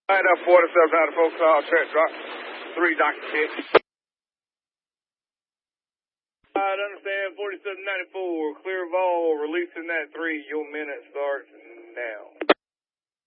All right, 4794, call, track drop, 3 Dr. 6. All right, understand, 4794, clear vol, releasing that 3, your minute starts now.